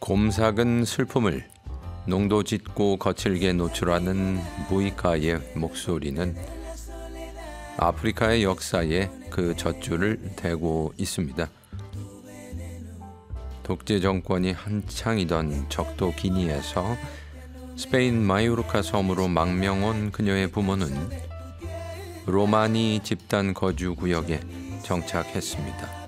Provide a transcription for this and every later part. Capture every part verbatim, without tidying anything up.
곰삭은 슬픔을 농도 짙고 거칠게 노출하는 무이카의 목소리는 아프리카의 역사에 그 젖줄을 대고 있습니다. 독재 정권이 한창이던 적도 기니에서 스페인 마요르카 섬으로 망명 온 그녀의 부모는 로마니 집단 거주 구역에 정착했습니다.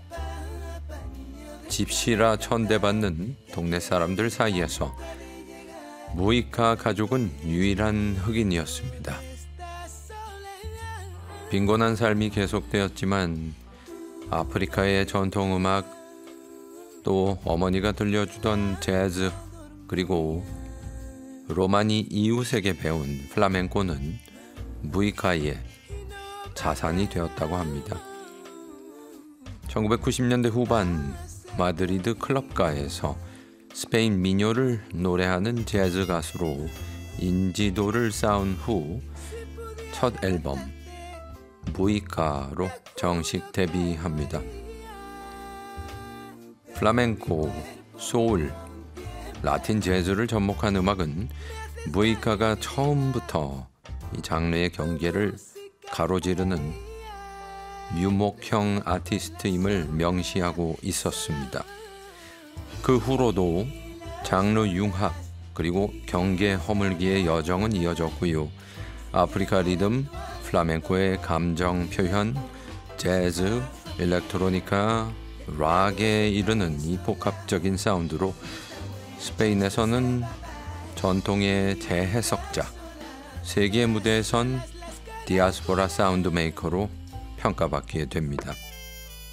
집시라 천대받는 동네 사람들 사이에서 무이카 가족은 유일한 흑인이었습니다. 빈곤한 삶이 계속되었지만 아프리카의 전통음악, 또 어머니가 들려주던 재즈, 그리고 로마니 이웃에게 배운 플라멩코는 무이카의 자산이 되었다고 합니다. 천구백구십 년대 후반 마드리드 클럽가에서 스페인 민요를 노래하는 재즈 가수로 인지도를 쌓은 후 첫 앨범 무이카로 정식 데뷔합니다. 플라멩코, 소울, 라틴 재즈를 접목한 음악은 무이카가 처음부터 이 장르의 경계를 가로지르는 유목형 아티스트임을 명시하고 있었습니다. 그 후로도 장르 융합 그리고 경계 허물기의 여정은 이어졌고요. 아프리카 리듬, 플라멩코의 감정 표현, 재즈, 일렉트로니카, 락에 이르는 이 복합적인 사운드로 스페인에서는 전통의 재해석자, 세계 무대에 선 디아스포라 사운드 메이커로 평가받게 됩니다.